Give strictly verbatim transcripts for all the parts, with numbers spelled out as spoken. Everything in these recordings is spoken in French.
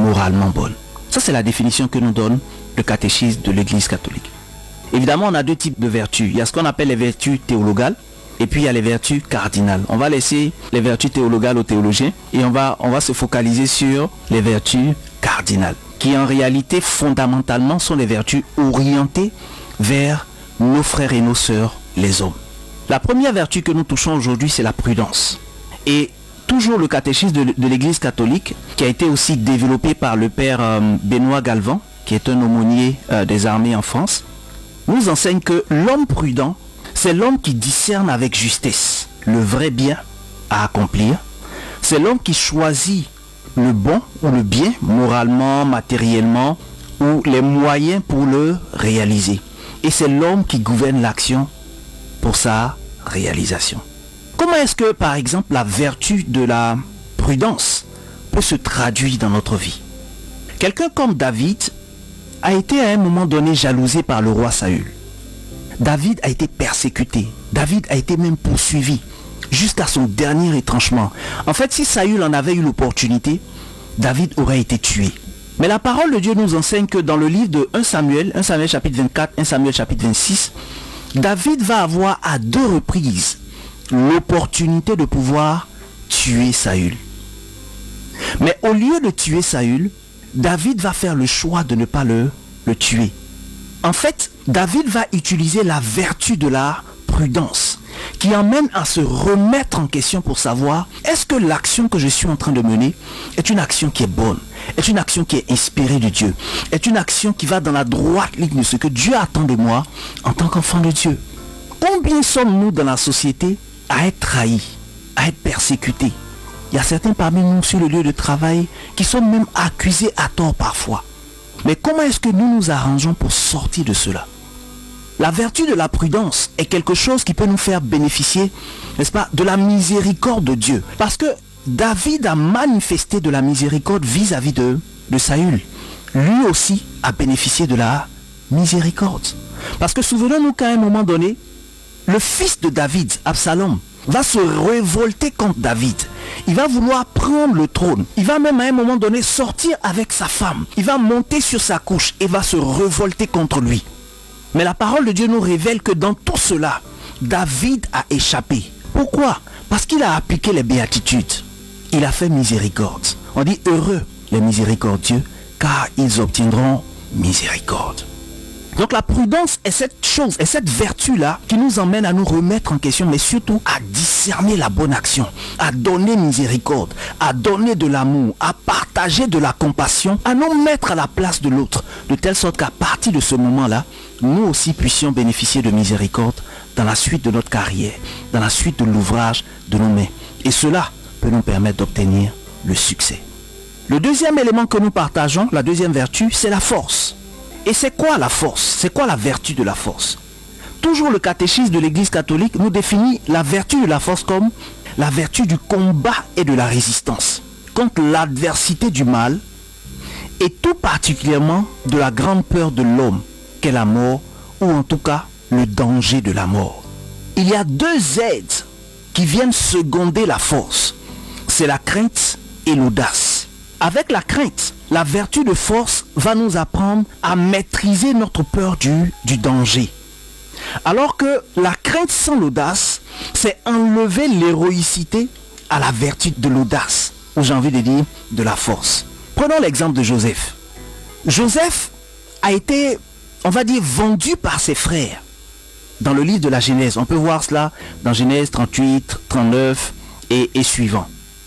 moralement bonne. Ça, c'est la définition que nous donne le catéchisme de l'Église catholique. Évidemment, on a deux types de vertus. Il y a ce qu'on appelle les vertus théologales et puis il y a les vertus cardinales. On va laisser les vertus théologales aux théologiens et on va, on va se focaliser sur les vertus cardinales, qui en réalité, fondamentalement, sont les vertus orientées vers nos frères et nos sœurs, les hommes. La première vertu que nous touchons aujourd'hui, c'est la prudence. Et toujours le catéchisme de, de l'Église catholique, qui a été aussi développé par le père euh, Benoît Galvan, qui est un aumônier euh, des armées en France, nous enseigne que l'homme prudent, c'est l'homme qui discerne avec justesse le vrai bien à accomplir. C'est l'homme qui choisit le bon ou le bien, moralement, matériellement, ou les moyens pour le réaliser. Et c'est l'homme qui gouverne l'action pour sa réalisation. Comment est-ce que, par exemple, la vertu de la prudence peut se traduire dans notre vie? Quelqu'un comme David a été à un moment donné jalousé par le roi Saül. David a été persécuté. David a été même poursuivi jusqu'à son dernier retranchement. En fait, si Saül en avait eu l'opportunité, David aurait été tué. Mais la parole de Dieu nous enseigne que dans le livre de un Samuel, un Samuel chapitre vingt-quatre, un Samuel chapitre vingt-six, David va avoir à deux reprises l'opportunité de pouvoir tuer Saül. Mais au lieu de tuer Saül, David va faire le choix de ne pas le, le tuer. En fait, David va utiliser la vertu de la prudence qui emmène à se remettre en question pour savoir est-ce que l'action que je suis en train de mener est une action qui est bonne, est une action qui est inspirée de Dieu, est une action qui va dans la droite ligne de ce que Dieu attend de moi en tant qu'enfant de Dieu. Combien sommes-nous dans la société à être trahis, à être persécutés? Il y a certains parmi nous sur le lieu de travail qui sont même accusés à tort parfois. Mais comment est-ce que nous nous arrangeons pour sortir de cela? La vertu de la prudence est quelque chose qui peut nous faire bénéficier, n'est-ce pas, de la miséricorde de Dieu. Parce que David a manifesté de la miséricorde vis-à-vis de, de Saül. Lui aussi a bénéficié de la miséricorde. Parce que souvenons-nous qu'à un moment donné, le fils de David, Absalom, va se révolter contre David. Il va vouloir prendre le trône. Il va même à un moment donné sortir avec sa femme. Il va monter sur sa couche et va se révolter contre lui. Mais la parole de Dieu nous révèle que dans tout cela, David a échappé. Pourquoi? Parce qu'il a appliqué les béatitudes. Il a fait miséricorde. On dit heureux les miséricordieux, car ils obtiendront miséricorde. Donc la prudence est cette chose, est cette vertu-là qui nous emmène à nous remettre en question, mais surtout à discerner la bonne action, à donner miséricorde, à donner de l'amour, à partager de la compassion, à nous mettre à la place de l'autre, de telle sorte qu'à partir de ce moment-là, nous aussi puissions bénéficier de miséricorde dans la suite de notre carrière, dans la suite de l'ouvrage de nos mains. Et cela peut nous permettre d'obtenir le succès. Le deuxième élément que nous partageons, la deuxième vertu, c'est la force. Et c'est quoi la force? C'est quoi la vertu de la force? Toujours le catéchisme de l'Église catholique nous définit la vertu de la force comme la vertu du combat et de la résistance contre l'adversité du mal et tout particulièrement de la grande peur de l'homme qu'est la mort, ou en tout cas le danger de la mort. Il y a deux aides qui viennent seconder la force. C'est la crainte et l'audace. Avec la crainte, la vertu de force va nous apprendre à maîtriser notre peur du, du danger. Alors que la crainte sans l'audace, c'est enlever l'héroïcité à la vertu de l'audace, ou j'ai envie de dire de la force. Prenons l'exemple de Joseph. Joseph a été, on va dire, vendu par ses frères. Dans le livre de la Genèse, on peut voir cela dans Genèse trente-huit, trente-neuf et, et suivant.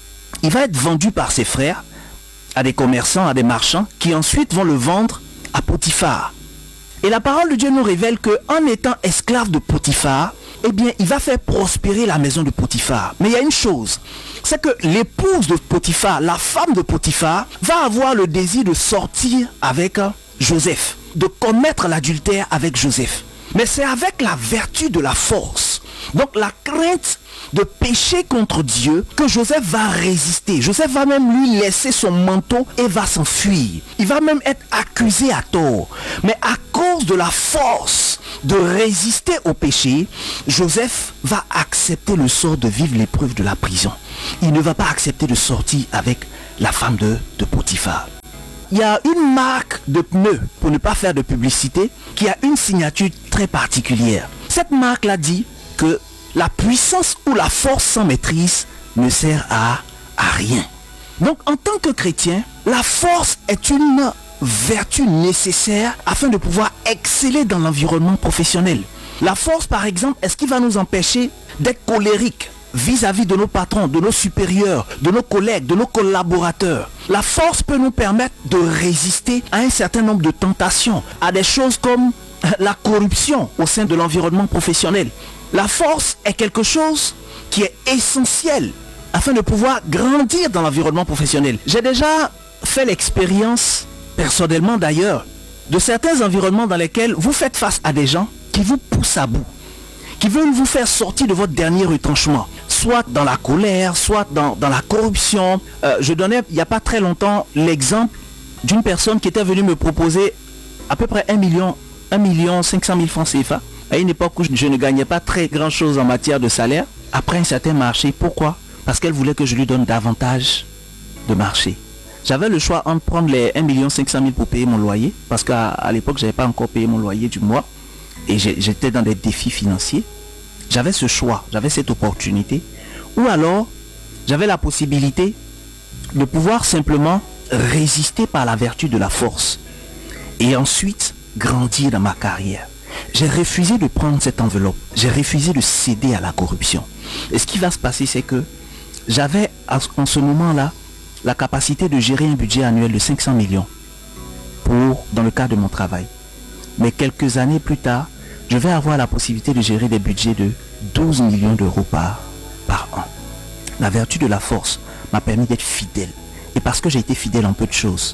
Il va être vendu par ses frères à des commerçants, à des marchands, qui ensuite vont le vendre à Potiphar. Et la parole de Dieu nous révèle qu'en étant esclave de Potiphar, eh bien, il va faire prospérer la maison de Potiphar. Mais il y a une chose, c'est que l'épouse de Potiphar, la femme de Potiphar, va avoir le désir de sortir avec Joseph, de commettre l'adultère avec Joseph. Mais c'est avec la vertu de la force, donc la crainte de pécher contre Dieu, que Joseph va résister. Joseph va même lui laisser son manteau et va s'enfuir. Il va même être accusé à tort. Mais à cause de la force de résister au péché, Joseph va accepter le sort de vivre l'épreuve de la prison. Il ne va pas accepter de sortir avec la femme de, de Potiphar. il y a une marque de pneus, pour ne pas faire de publicité, qui a une signature très particulière. Cette marque-là dit que la puissance ou la force sans maîtrise ne sert à, à rien. Donc en tant que chrétien, la force est une vertu nécessaire afin de pouvoir exceller dans l'environnement professionnel. La force, par exemple, est ce qui va nous empêcher d'être colériques vis-à-vis de nos patrons, de nos supérieurs, de nos collègues, de nos collaborateurs. La force peut nous permettre de résister à un certain nombre de tentations, à des choses comme la corruption au sein de l'environnement professionnel. La force est quelque chose qui est essentiel afin de pouvoir grandir dans l'environnement professionnel. J'ai déjà fait l'expérience, personnellement d'ailleurs, de certains environnements dans lesquels vous faites face à des gens qui vous poussent à bout, qui veulent vous faire sortir de votre dernier retranchement, soit dans la colère, soit dans, dans la corruption. Euh, je donnais il n'y a pas très longtemps l'exemple d'une personne qui était venue me proposer à peu près un million, un million cinq cent mille francs C F A, à une époque où je ne gagnais pas très grand chose en matière de salaire, après un certain marché. Pourquoi? Parce qu'elle voulait que je lui donne davantage de marché. J'avais le choix entre prendre les un million cinq cent mille pour payer mon loyer, parce qu'à l'époque, je n'avais pas encore payé mon loyer du mois, et j'étais dans des défis financiers. J'avais ce choix, j'avais cette opportunité, ou alors, j'avais la possibilité de pouvoir simplement résister par la vertu de la force, et ensuite grandir dans ma carrière. J'ai refusé de prendre cette enveloppe, j'ai refusé de céder à la corruption. Et ce qui va se passer, c'est que j'avais en ce moment-là la capacité de gérer un budget annuel de cinq cents millions pour, dans le cadre de mon travail. Mais quelques années plus tard, je vais avoir la possibilité de gérer des budgets de douze millions d'euros par, par an. La vertu de la force m'a permis d'être fidèle. Et parce que j'ai été fidèle en peu de choses,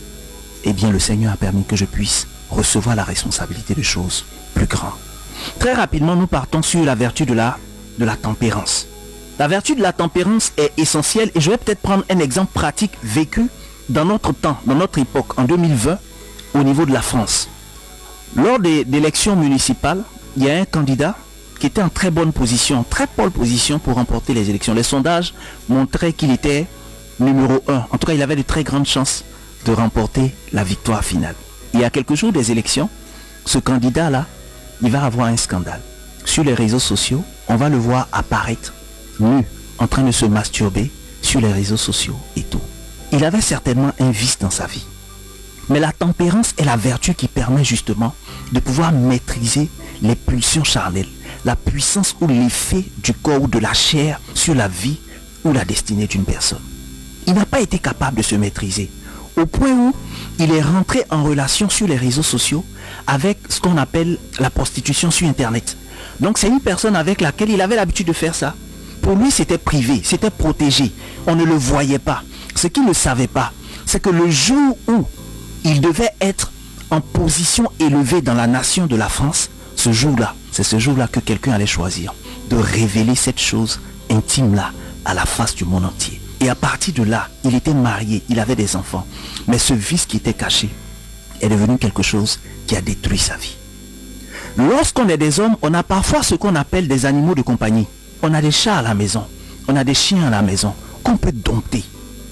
eh bien le Seigneur a permis que je puisse recevoir la responsabilité de choses plus grandes. Très rapidement, nous partons sur la vertu de la, de la tempérance. La vertu de la tempérance est essentielle et je vais peut-être prendre un exemple pratique vécu dans notre temps, dans notre époque, en deux mille vingt, au niveau de la France. Lors des élections municipales, il y a un candidat qui était en très bonne position, très pole position pour remporter les élections. Les sondages montraient qu'il était numéro un. En tout cas, il avait de très grandes chances de remporter la victoire finale. Il y a quelques jours des élections, ce candidat-là, il va avoir un scandale. Sur les réseaux sociaux, on va le voir apparaître nu, en train de se masturber sur les réseaux sociaux et tout. Il avait certainement un vice dans sa vie. Mais la tempérance est la vertu qui permet justement de pouvoir maîtriser les pulsions charnelles, la puissance ou l'effet du corps ou de la chair sur la vie ou la destinée d'une personne. Il n'a pas été capable de se maîtriser, au point où il est rentré en relation sur les réseaux sociaux avec ce qu'on appelle la prostitution sur Internet. Donc c'est une personne avec laquelle il avait l'habitude de faire ça. Pour lui, c'était privé, c'était protégé. On ne le voyait pas. Ce qu'il ne savait pas, c'est que le jour où il devait être en position élevée dans la nation de la France, ce jour-là, c'est ce jour-là que quelqu'un allait choisir de révéler cette chose intime-là à la face du monde entier. Et à partir de là, il était marié, il avait des enfants. Mais ce vice qui était caché est devenu quelque chose qui a détruit sa vie. Lorsqu'on est des hommes, on a parfois ce qu'on appelle des animaux de compagnie. On a des chats à la maison, on a des chiens à la maison qu'on peut dompter.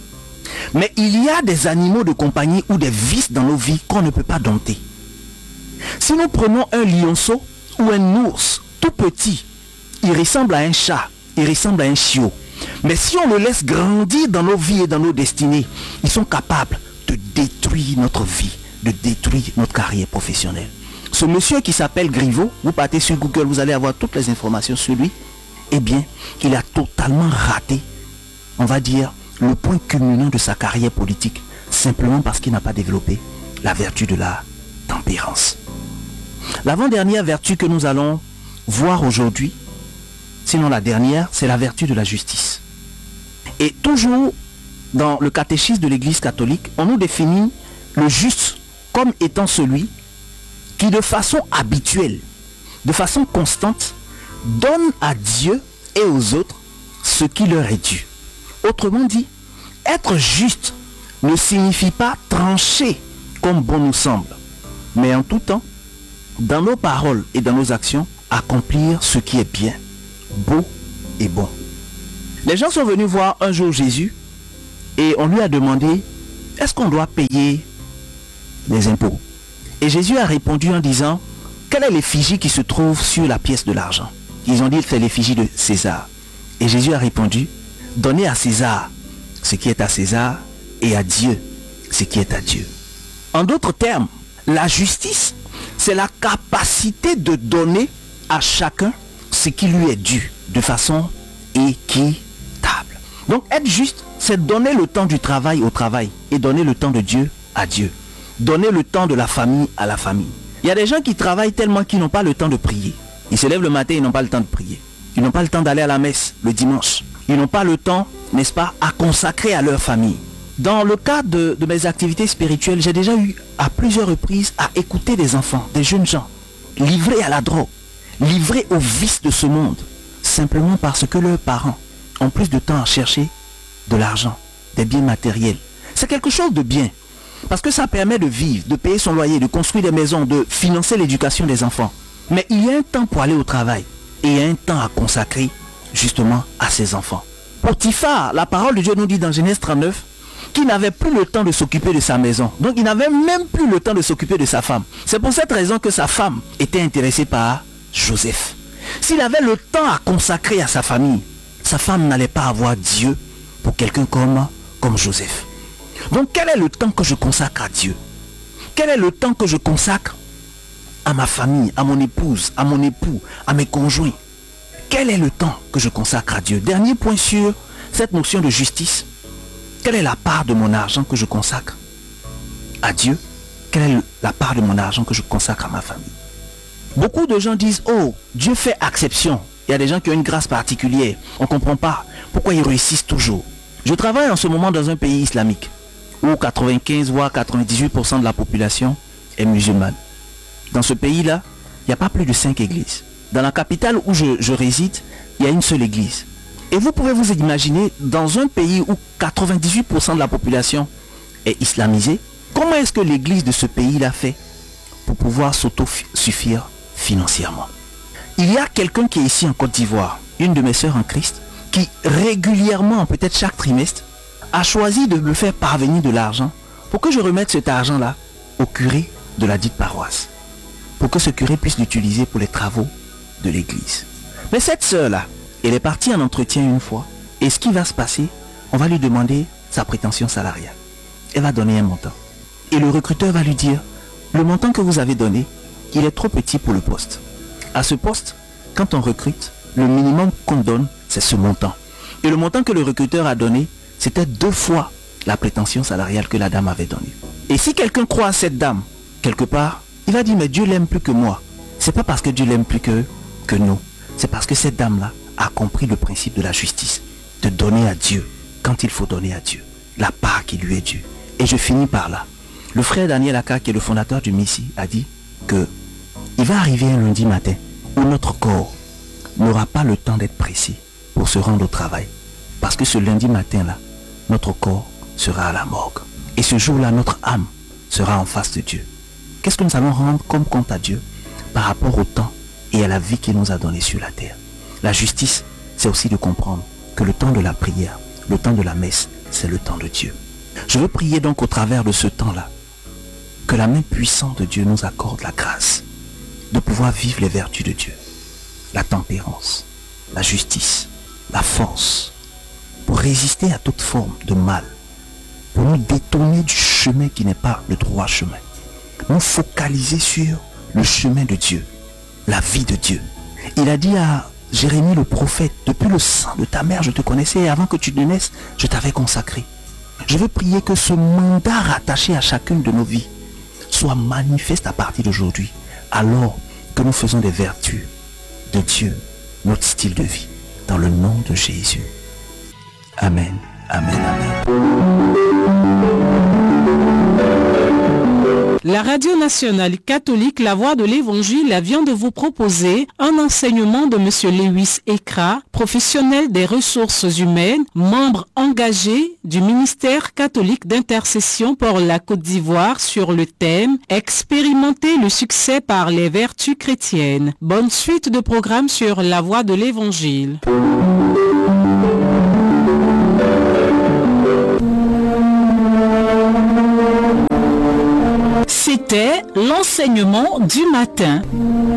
Mais il y a des animaux de compagnie ou des vices dans nos vies qu'on ne peut pas dompter. Si nous prenons un lionceau ou un ours tout petit, il ressemble à un chat, il ressemble à un chiot. Mais si on le laisse grandir dans nos vies et dans nos destinées, ils sont capables de détruire notre vie, de détruire notre carrière professionnelle. Ce monsieur qui s'appelle Griveaux, vous partez sur Google, vous allez avoir toutes les informations sur lui. Eh bien, il a totalement raté, on va dire, le point culminant de sa carrière politique, simplement parce qu'il n'a pas développé la vertu de la tempérance. L'avant-dernière vertu que nous allons voir aujourd'hui, sinon la dernière, c'est la vertu de la justice. Et toujours dans le catéchisme de l'Église catholique, on nous définit le juste comme étant celui qui de façon habituelle, de façon constante, donne à Dieu et aux autres ce qui leur est dû. Autrement dit, être juste ne signifie pas trancher comme bon nous semble, mais en tout temps, dans nos paroles et dans nos actions, accomplir ce qui est bien, beau et bon. Les gens sont venus voir un jour Jésus et on lui a demandé est-ce qu'on doit payer les impôts? Et Jésus a répondu en disant, quelle est l'effigie qui se trouve sur la pièce de l'argent? Ils ont dit, c'est l'effigie de César. Et Jésus a répondu, donnez à César ce qui est à César et à Dieu ce qui est à Dieu. En d'autres termes, la justice, c'est la capacité de donner à chacun ce qui lui est dû de façon équitable. Donc être juste, c'est donner le temps du travail au travail et donner le temps de Dieu à Dieu. Donner le temps de la famille à la famille. Il y a des gens qui travaillent tellement qu'ils n'ont pas le temps de prier. Ils se lèvent le matin, ils n'ont pas le temps de prier. Ils n'ont pas le temps d'aller à la messe le dimanche. Ils n'ont pas le temps, n'est-ce pas, à consacrer à leur famille. Dans le cadre de, de mes activités spirituelles, j'ai déjà eu à plusieurs reprises à écouter des enfants, des jeunes gens, livrés à la drogue, livrés aux vices de ce monde, simplement parce que leurs parents ont plus de temps à chercher de l'argent, des biens matériels. C'est quelque chose de bien, parce que ça permet de vivre, de payer son loyer, de construire des maisons, de financer l'éducation des enfants. Mais il y a un temps pour aller au travail, et il y a un temps à consacrer justement à ses enfants. Potiphar, la parole de Dieu nous dit dans Genèse trente-neuf, qu'il n'avait plus le temps de s'occuper de sa maison. Donc il n'avait même plus le temps de s'occuper de sa femme. C'est pour cette raison que sa femme était intéressée par Joseph. S'il avait le temps à consacrer à sa famille, sa femme n'allait pas avoir Dieu pour quelqu'un comme, comme Joseph. Donc quel est le temps que je consacre à Dieu? Quel est le temps que je consacre à ma famille, à mon épouse, à mon époux, à mes conjoints? Quel est le temps que je consacre à Dieu? Dernier point sur cette notion de justice. Quelle est la part de mon argent que je consacre à Dieu? Quelle est la part de mon argent que je consacre à ma famille? Beaucoup de gens disent, oh, Dieu fait exception. Il y a des gens qui ont une grâce particulière. On ne comprend pas pourquoi ils réussissent toujours. Je travaille en ce moment dans un pays islamique où quatre-vingt-quinze voire quatre-vingt-dix-huit pour cent de la population est musulmane. Dans ce pays-là, il n'y a pas plus de cinq églises. Dans la capitale où je, je réside, il y a une seule église. Et vous pouvez vous imaginer, dans un pays où quatre-vingt-dix-huit pour cent de la population est islamisée, comment est-ce que l'église de ce pays-là fait pour pouvoir s'auto-suffire financièrement? Il y a quelqu'un qui est ici en Côte d'Ivoire, une de mes sœurs en Christ, qui régulièrement, peut-être chaque trimestre, a choisi de me faire parvenir de l'argent pour que je remette cet argent-là au curé de la dite paroisse, pour que ce curé puisse l'utiliser pour les travaux de l'église. Mais cette sœur-là, elle est partie en entretien une fois, et ce qui va se passer, on va lui demander sa prétention salariale. Elle va donner un montant. Et le recruteur va lui dire, le montant que vous avez donné, il est trop petit pour le poste. À ce poste, quand on recrute, le minimum qu'on donne, c'est ce montant. Et le montant que le recruteur a donné, c'était deux fois la prétention salariale que la dame avait donnée. Et si quelqu'un croit à cette dame, quelque part, il va dire, mais Dieu l'aime plus que moi. C'est pas parce que Dieu l'aime plus que, que nous. C'est parce que cette dame-là a compris le principe de la justice, de donner à Dieu quand il faut donner à Dieu la part qui lui est due. Et je finis par là. Le frère Daniel Aka, qui est le fondateur du Messie, a dit que il va arriver un lundi matin où notre corps n'aura pas le temps d'être pressé pour se rendre au travail. Parce que ce lundi matin-là, notre corps sera à la morgue. Et ce jour-là, notre âme sera en face de Dieu. Qu'est-ce que nous allons rendre comme compte à Dieu par rapport au temps et à la vie qu'il nous a donné sur la terre? La justice, c'est aussi de comprendre que le temps de la prière, le temps de la messe, c'est le temps de Dieu. Je veux prier donc au travers de ce temps-là, que la main puissante de Dieu nous accorde la grâce de pouvoir vivre les vertus de Dieu, la tempérance, la justice, la force, pour résister à toute forme de mal, pour nous détourner du chemin qui n'est pas le droit chemin, nous focaliser sur le chemin de Dieu, la vie de Dieu. Il a dit à Jérémie le prophète, depuis le sang de ta mère je te connaissais et avant que tu ne naisses, je t'avais consacré. Je veux prier que ce mandat rattaché à chacune de nos vies soit manifeste à partir d'aujourd'hui, alors que nous faisons des vertus de Dieu, notre style de vie, dans le nom de Jésus. Amen, amen, amen. La Radio Nationale Catholique La Voix de l'Évangile vient de vous proposer un enseignement de M. Lewis Ekra, professionnel des ressources humaines, membre engagé du ministère catholique d'intercession pour la Côte d'Ivoire sur le thème « Expérimenter le succès par les vertus chrétiennes ». Bonne suite de programmes sur La Voix de l'Évangile. C'était l'enseignement du matin.